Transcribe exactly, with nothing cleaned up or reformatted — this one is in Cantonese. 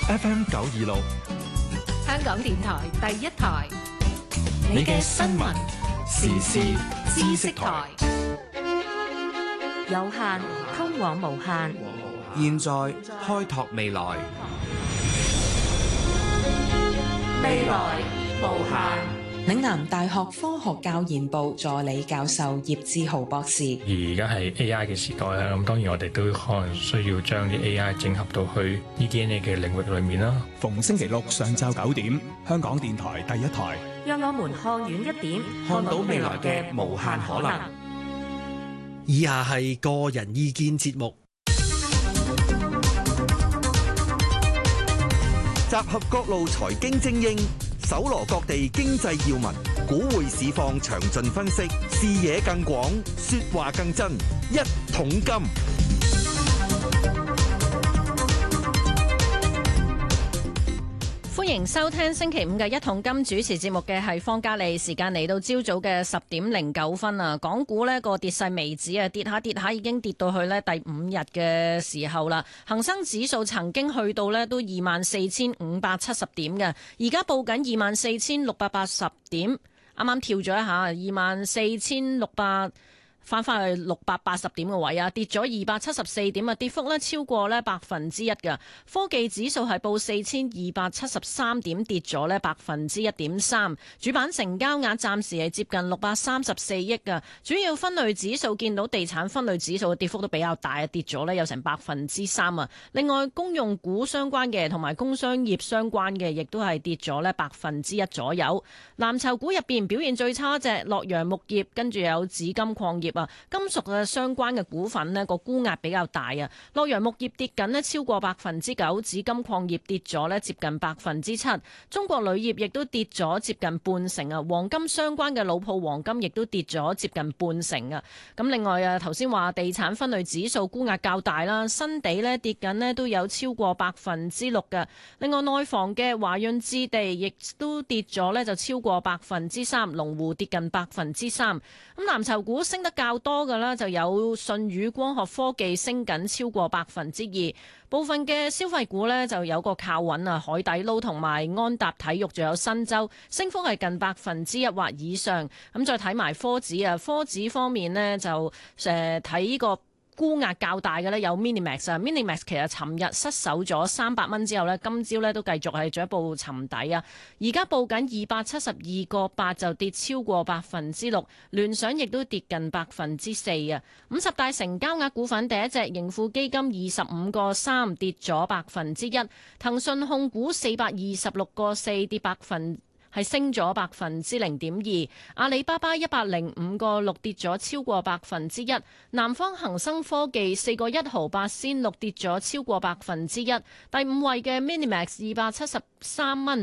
F M 九二六， 香港電台第一台， 你嘅新聞時事知識台， 有限通往無限， 現在開拓未來， 未來無限。嶺南大學科學教研部助理教授葉志豪博士。 而家係 A I 嘅時代啦，咁當然我哋都可能需要將啲 A I 整合到去 E D N A 嘅領域裏面啦。 逢星期六上晝九點，香港電台第一台， 讓我們看遠一點， 看到未來嘅無限可能。 以下係個人意見節目， 集合各路財經精英，搜羅各地經濟要聞，股匯市況詳盡分析，視野更廣，說話更真。一桶金， 歡迎收聽星期五嘅一桶金，主持節目嘅係方嘉莉。時間嚟到朝早嘅十點零九分啊，港股呢個跌勢未止啊，跌下跌下已經跌到去呢第五日嘅時候啦。恒生指數曾經去到呢都二萬四千五百七十點嘅，而家報緊二萬四千六百八十點，啱啱跳咗一下，二萬四千六百。翻返去六百八十點嘅位啊，跌咗二百七十四點啊，跌幅呢超過呢百分之一嘅。科技指數係報四千二百七十三點，跌咗呢百分之一點三。主板成交額暫時係接近六百三十四億嘅。主要分類指數見到地產分類指數嘅跌幅都比較大啊，跌咗呢有成百分之三啊。另外公用股相關嘅同埋工商業相關嘅，亦都係跌咗呢百分之一左右。藍籌股入邊表現最差隻洛陽木業，跟住有紫金礦業。金屬嘅相關嘅股份呢個沽壓比較大啊，洛陽木業跌緊呢超過百分之九，紫金礦業跌咗呢接近百分之七，中國鋁業亦都跌咗接近半成啊，黃金相關嘅老鋪黃金亦都跌咗接近半成啊。咁另外啊，頭先話地產分類指數沽壓較大啦，新地呢跌緊呢都有超過百分之六嘅。另外內房嘅華潤置地亦都跌咗呢就超過百分之三，龍湖跌近百分之三。咁藍籌股升得較多嘅啦，就有舜宇光學科技升緊超過百分之二，部分嘅消費股呢，就有個靠穩啊，海底撈同埋安踏體育，仲有新洲，升幅係近百分之一或以上。咁再睇埋科指啊，科指方面呢，就誒睇呢個沽壓較大嘅呢有 Minimax 啊 ，Minimax 其實尋日失守咗三百蚊之後呢，今朝呢都繼續係進一步沉底啊。而家報緊二百七十二個八，就跌超過百分之六，聯想亦都跌近百分之四啊。五十大成交額股份第一隻盈富基金二十五個三，跌咗百分之一，騰訊控股四百二十六個四，跌百分。係升咗百分之零點二，阿里巴巴一百零五個六跌咗超過百分之一，南方恒生科技四個一毫八仙六跌咗超過百分之一，第五位嘅 Minimax 二百七十三蚊。